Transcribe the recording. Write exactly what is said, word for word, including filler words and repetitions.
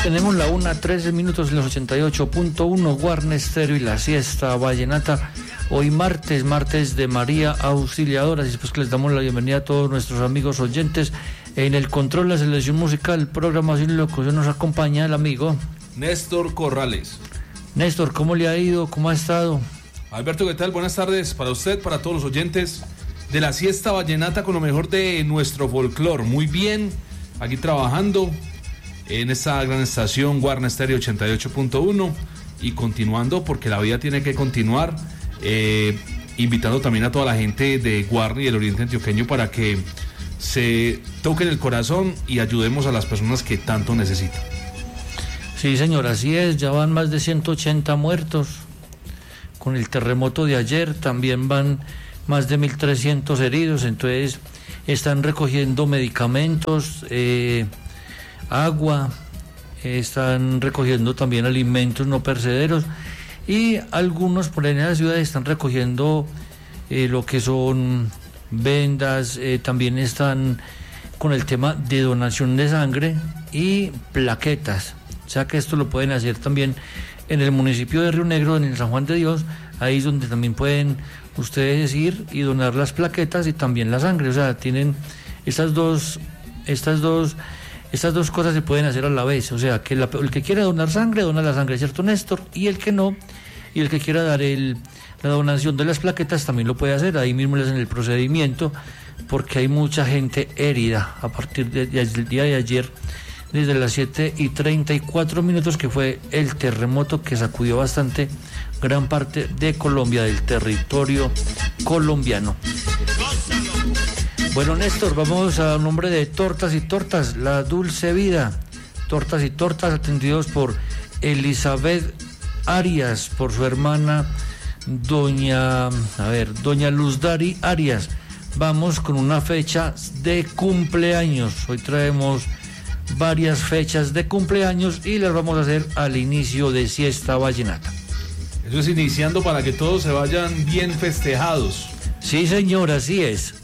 Tenemos la una, trece minutos en los ochenta y ocho punto uno, Guarne Stereo y la siesta vallenata. Hoy martes, martes de María Auxiliadora. Y después que les damos la bienvenida a todos nuestros amigos oyentes. En el control de la selección musical, programación y locución nos acompaña el amigo Néstor Corrales. Néstor, ¿cómo le ha ido? ¿Cómo ha estado? Alberto, ¿qué tal? Buenas tardes para usted, para todos los oyentes de la siesta vallenata con lo mejor de nuestro folclore. Muy bien, aquí trabajando en esta gran estación Guarne Stereo ochenta y ocho punto uno y continuando porque la vida tiene que continuar, eh, invitando también a toda la gente de Guarne y del Oriente Antioqueño para que se toquen el corazón y ayudemos a las personas que tanto necesitan. Sí, señor, así es, ya van más de ciento ochenta muertos con el terremoto de ayer, también van más de mil trescientos heridos, entonces están recogiendo medicamentos, eh, agua, eh, están recogiendo también alimentos no perecederos y algunos por ahí en la ciudad están recogiendo eh, lo que son vendas, eh, también están con el tema de donación de sangre y plaquetas, o sea que esto lo pueden hacer también en el municipio de Río Negro, en el San Juan de Dios, ahí es donde también pueden ustedes ir y donar las plaquetas y también la sangre, o sea, tienen estas dos, estas dos, estas dos cosas se pueden hacer a la vez, o sea, que la, el que quiera donar sangre, dona la sangre, ¿cierto, Néstor? Y el que no, y el que quiera dar el, la donación de las plaquetas también lo puede hacer, ahí mismo les hacen el procedimiento, porque hay mucha gente herida a partir de, de, del día de ayer, desde las siete y treinta y cuatro minutos, que fue el terremoto que sacudió bastante gran parte de Colombia, del territorio colombiano. Bueno, Néstor, vamos a nombre de Tortas y Tortas, la dulce vida. Tortas y Tortas atendidos por Elizabeth Arias, por su hermana doña, a ver, doña Luzdari Arias. Vamos con una fecha de cumpleaños. Hoy traemos varias fechas de cumpleaños y las vamos a hacer al inicio de Siesta Vallenata. Eso es iniciando para que todos se vayan bien festejados. Sí, señor, así es.